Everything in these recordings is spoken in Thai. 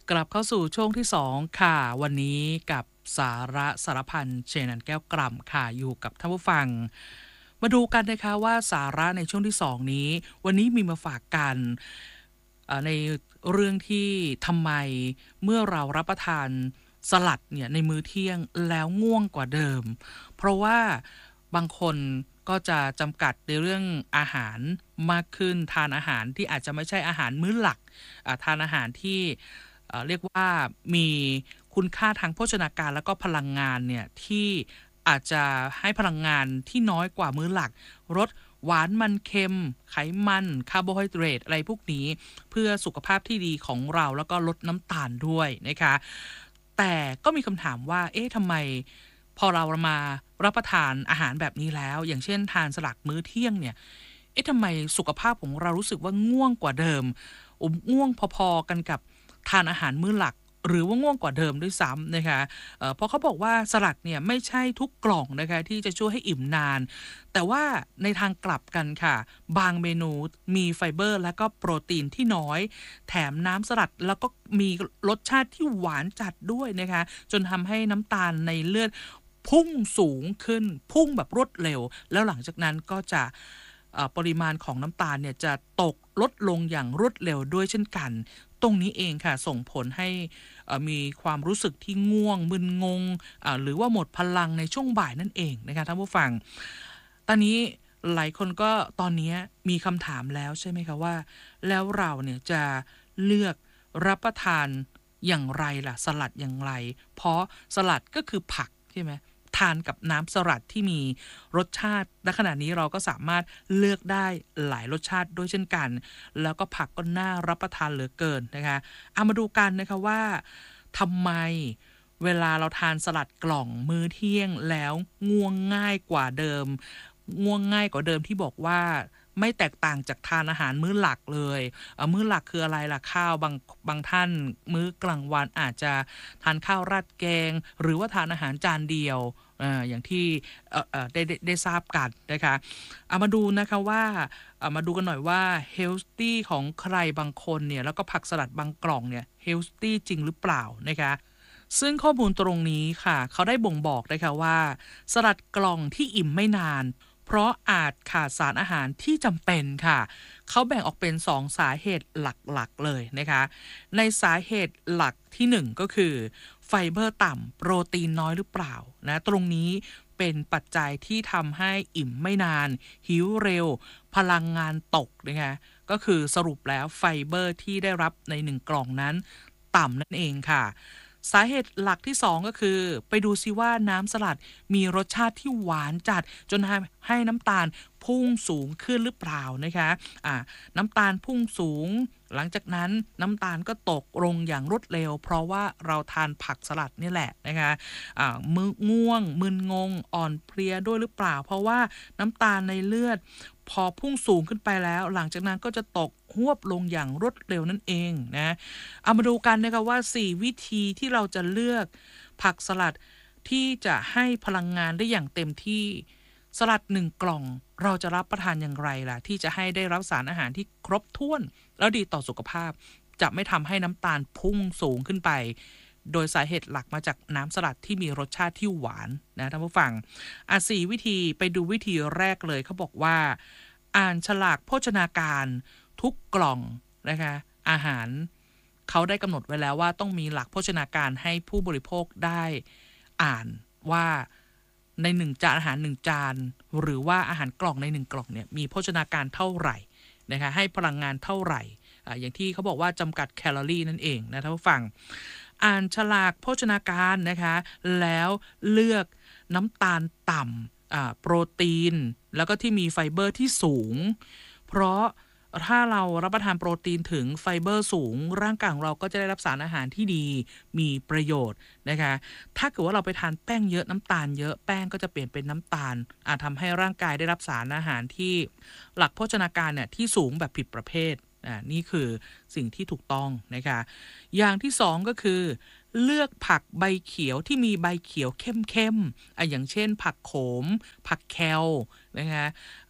กลับเข้าสู่ช่วงที่2ค่ะวันนี้กับสาระสารพันเชนันแก้วกล่ำค่ะอยู่กับท่านผู้ฟังมาดูกันนะคะว่าสาระในช่วงที่2นี้วันนี้มีมาฝากกันในเรื่องที่ทำไมเมื่อเรารับประทานสลัดเนี่ยในมื้อเที่ยงแล้วง่วงกว่าเดิมเพราะว่าบางคนก็จะจำกัดในเรื่องอาหารมากขึ้นทานอาหารที่อาจจะไม่ใช่อาหารมื้อหลักทานอาหารที่เรียกว่ามีคุณค่าทางโภชนาการแล้วก็พลังงานเนี่ยที่อาจจะให้พลังงานที่น้อยกว่ามื้อหลักรสหวานมันเค็มไขมันคาร์โบไฮเดรตอะไรพวกนี้เพื่อสุขภาพที่ดีของเราแล้วก็ลดน้ำตาลด้วยนะคะแต่ก็มีคำถามว่าเอ๊ะทำไมพอเรามารับประทานอาหารแบบนี้แล้วอย่างเช่นทานสลัดมื้อเที่ยงเนี่ยเอ๊ะทำไมสุขภาพของเรารู้สึกว่าง่วงกว่าเดิมง่วงพอๆกันกับทานอาหารมื้อหลักหรือว่าง่วงกว่าเดิมด้วยซ้ำนะคะเพราะเขาบอกว่าสลัดเนี่ยไม่ใช่ทุกกล่องนะคะที่จะช่วยให้อิ่มนานแต่ว่าในทางกลับกันค่ะบางเมนูมีไฟเบอร์และก็โปรตีนที่น้อยแถมน้ำสลัดแล้วก็มีรสชาติที่หวานจัดด้วยนะคะจนทำให้น้ำตาลในเลือดพุ่งสูงขึ้นพุ่งแบบรวดเร็วแล้วหลังจากนั้นก็จะปริมาณของน้ำตาลเนี่ยจะตกลดลงอย่างรวดเร็วด้วยเช่นกันตรงนี้เองค่ะส่งผลให้มีความรู้สึกที่ง่วงมึนงงหรือว่าหมดพลังในช่วงบ่ายนั่นเองนะคะท่านผู้ฟังตอนนี้หลายคนก็ตอนนี้มีคำถามแล้วใช่ไหมคะว่าแล้วเราเนี่ยจะเลือกรับประทานอย่างไรล่ะสลัดอย่างไรเพราะสลัดก็คือผักใช่ไหมทานกับน้ำสลัดที่มีรสชาติและขณะนี้เราก็สามารถเลือกได้หลายรสชาติด้วยเช่นกันแล้วก็ผักก็น่ารับประทานเหลือเกินนะคะเอามาดูกันนะคะว่าทำไมเวลาเราทานสลัดกล่องมื้อเที่ยงแล้วง่วงง่ายกว่าเดิมง่วงง่ายกว่าเดิมที่บอกว่าไม่แตกต่างจากทานอาหารมื้อหลักเลยมื้อหลักคืออะไรล่ะข้าวบางท่านมื้อกลางวันอาจจะทานข้าวราดแกงหรือว่าทานอาหารจานเดียวอย่างที่ได้ทราบกันนะคะเอามาดูนะคะว่ามาดูกันหน่อยว่าเฮลทีของใครบางคนเนี่ยแล้วก็ผักสลัดบางกล่องเนี่ยเฮลทีจริงหรือเปล่านะคะซึ่งข้อมูลตรงนี้ค่ะเขาได้บ่งบอกนะคะว่าสลัดกล่องที่อิ่มไม่นานเพราะอาจขาดสารอาหารที่จำเป็นค่ะเขาแบ่งออกเป็น2สาเหตุหลักๆเลยนะคะในสาเหตุหลักที่1ก็คือไฟเบอร์ต่ำโปรตีนน้อยหรือเปล่านะตรงนี้เป็นปัจจัยที่ทำให้อิ่มไม่นานหิวเร็วพลังงานตกนะคะก็คือสรุปแล้วไฟเบอร์ที่ได้รับใน1กล่องนั้นต่ำนั่นเองค่ะสาเหตุหลักที่2ก็คือไปดูซิว่าน้ำสลัดมีรสชาติที่หวานจัดจนให้น้ำตาลพุ่งสูงขึ้นหรือเปล่านะคะน้ำตาลพุ่งสูงหลังจากนั้นน้ำตาลก็ตกลงอย่างรวดเร็วเพราะว่าเราทานผักสลัดนี่แหละนะคะง่วงมึนงงอ่อนเพลียด้วยหรือเปล่าเพราะว่าน้ำตาลในเลือดพอพุ่งสูงขึ้นไปแล้วหลังจากนั้นก็จะตกหวบลงอย่างรวดเร็วนั่นเองนะเอามาดูกันนะคะว่า4วิธีที่เราจะเลือกผักสลัดที่จะให้พลังงานได้อย่างเต็มที่สลัด1กล่องเราจะรับประทานอย่างไรล่ะที่จะให้ได้รับสารอาหารที่ครบถ้วนแล้วดีต่อสุขภาพจะไม่ทำให้น้ำตาลพุ่งสูงขึ้นไปโดยสาเหตุหลักมาจากน้ำสลัดที่มีรสชาติที่หวานนะท่านผู้ฟัง4วิธีไปดูวิธีแรกเลยเขาบอกว่าอ่านฉลากโภชนาการทุกกล่องนะคะอาหารเขาได้กำหนดไว้แล้วว่าต้องมีหลักโภชนาการให้ผู้บริโภคได้อ่านว่าใน1จานอาหาร1จานหรือว่าอาหารกล่องใน1กล่องเนี่ยมีโภชนาการเท่าไหร่นะคะให้พลังงานเท่าไหร่อย่างที่เขาบอกว่าจำกัดแคลอรี่นั่นเองนะท่านผู้ฟังอ่านฉลากโภชนาการนะคะแล้วเลือกน้ำตาลต่ำโปรตีนแล้วก็ที่มีไฟเบอร์ที่สูงเพราะถ้าเรารับประทานโปรตีนถึงไฟเบอร์สูงร่างกายของเราก็จะได้รับสารอาหารที่ดีมีประโยชน์นะคะถ้าเกิดว่าเราไปทานแป้งเยอะน้ำตาลเยอะแป้งก็จะเปลี่ยนเป็นน้ำตาลทำให้ร่างกายได้รับสารอาหารที่หลักโภชนาการเนี่ยที่สูงแบบผิดประเภทนี่คือสิ่งที่ถูกต้องนะคะอย่างที่2ก็คือเลือกผักใบเขียวที่มีใบเขียวเข้มๆอย่างเช่นผักโขมผักแคลนะคะ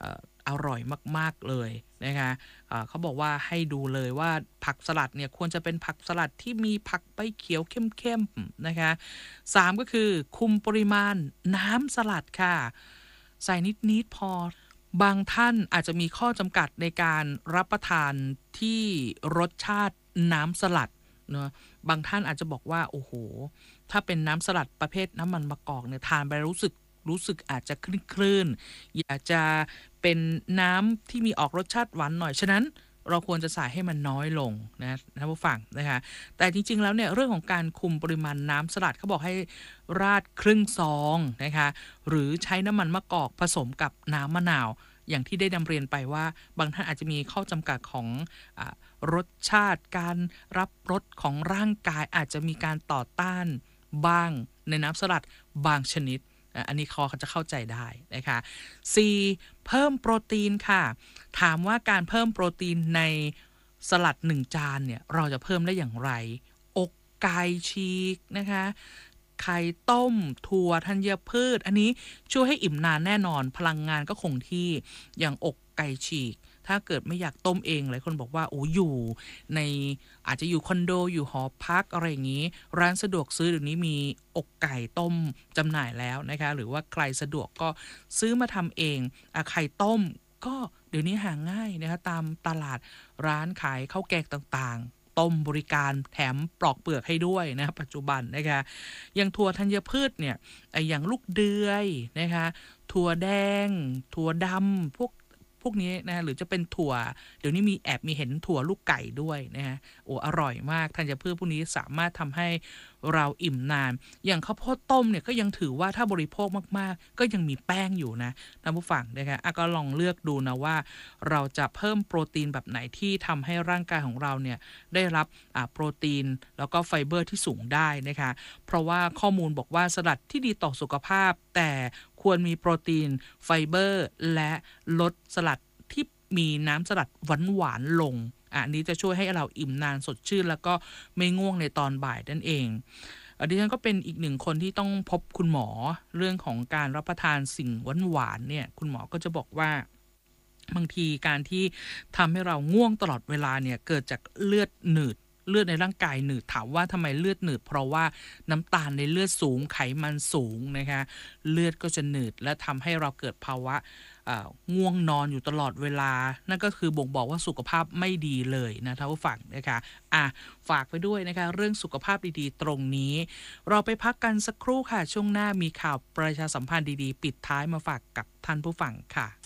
อร่อยมากๆเลยนะคะเขาบอกว่าให้ดูเลยว่าผักสลัดเนี่ยควรจะเป็นผักสลัดที่มีผักใบเขียวเข้มๆนะคะ3ก็คือคุมปริมาณน้ำสลัดค่ะใส่นิดๆพอบางท่านอาจจะมีข้อจำกัดในการรับประทานที่รสชาติน้ำสลัดเนาะบางท่านอาจจะบอกว่าโอ้โหถ้าเป็นน้ำสลัดประเภทน้ำมันมะกอกเนี่ยทานไปรู้สึกอาจจะคลื่นๆอยากจะเป็นน้ำที่มีออกรสชาติหวานหน่อยฉะนั้นเราควรจะใส่ให้มันน้อยลงนะท่านผู้ฟังนะคะแต่จริงๆแล้วเนี่ยเรื่องของการคุมปริมาณน้ำสลัดเขาบอกให้ราดครึ่งซองนะคะหรือใช้น้ำมันมะกอกผสมกับน้ำมะนาวอย่างที่ได้นำเรียนไปว่าบางท่านอาจจะมีข้อจำกัดของรสชาติการรับรสของร่างกายอาจจะมีการต่อต้านบ้างในน้ำสลัดบางชนิดอันนี้เขาจะเข้าใจได้นะคะ 4. เพิ่มโปรตีนค่ะถามว่าการเพิ่มโปรตีนในสลัด1จานเนี่ยเราจะเพิ่มได้อย่างไรอกไก่ฉีกนะคะไข่ต้มถั่วธัญพืชอันนี้ช่วยให้อิ่มนานแน่นอนพลังงานก็คงที่อย่างอกไก่ฉีกถ้าเกิดไม่อยากต้มเองหลายคนบอกว่าโอ้อยู่ในอาจจะอยู่คอนโดอยู่หอพักอะไรอย่างนี้ร้านสะดวกซื้อเดี๋ยวนี้มีอกไก่ต้มจำหน่ายแล้วนะคะหรือว่าใครสะดวกก็ซื้อมาทำเองไข่ต้มก็เดี๋ยวนี้หาง่ายนะคะตามตลาดร้านขายข้าวแกงต่างๆต้มบริการแถมปลอกเปลือกให้ด้วยนะปัจจุบันนะคะอย่างถั่วธัญพืชเนี่ยอย่างลูกเดือยนะคะถั่วแดงถั่วดำพวกนี้นะหรือจะเป็นถั่วเดี๋ยวนี้มีเห็นถั่วลูกไก่ด้วยนะฮะโอ้อร่อยมากธัญพืชพวกนี้สามารถทำให้เราอิ่มนานอย่างข้าวโพดต้มเนี่ยก็ยังถือว่าถ้าบริโภคมากๆก็ยังมีแป้งอยู่นะท่านผู้ฟังนะคะก็ลองเลือกดูนะว่าเราจะเพิ่มโปรตีนแบบไหนที่ทำให้ร่างกายของเราเนี่ยได้รับโปรตีนแล้วก็ไฟเบอร์ที่สูงได้นะคะเพราะว่าข้อมูลบอกว่าสลัดที่ดีต่อสุขภาพแต่ควรมีโปรตีนไฟเบอร์และลดสลัดที่มีน้ำสลัดหวานลงอันนี้จะช่วยให้เราอิ่มนานสดชื่นแล้วก็ไม่ง่วงในตอนบ่ายนั่นเองดิฉันก็เป็นอีกหนึ่งคนที่ต้องพบคุณหมอเรื่องของการรับประทานสิ่งหวานเนี่ยคุณหมอก็จะบอกว่าบางทีการที่ทำให้เราง่วงตลอดเวลาเนี่ยเกิดจากเลือดหนืดเลือดในร่างกายหนืดถามว่าทำไมเลือดหนืดเพราะว่าน้ำตาลในเลือดสูงไขมันสูงนะคะเลือดก็จะหนืดและทำให้เราเกิดภาวะง่วงนอนอยู่ตลอดเวลานั่นก็คือบ่งบอกว่าสุขภาพไม่ดีเลยนะท่านผู้ฟังนะคะฝากไปด้วยนะคะเรื่องสุขภาพดีๆตรงนี้เราไปพักกันสักครู่ค่ะช่วงหน้ามีข่าวประชาสัมพันธ์ดีๆปิดท้ายมาฝากกับท่านผู้ฟังค่ะ